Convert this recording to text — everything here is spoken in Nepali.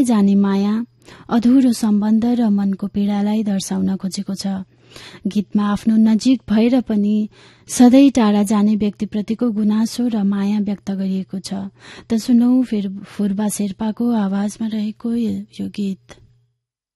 नहुँदै जाने माया, अधुरो सम्बन्ध र मनको पीडालाई दर्शाउन खोजेको छ। गीतमा आफ्नो नजिक भएर पनि सधैँ टाढा जाने व्यक्तिप्रतिको गुनासो र माया व्यक्त गरिएको छ। त सुनौ फुर्बा शेर्पाको आवाजमा रहेको यो गीत।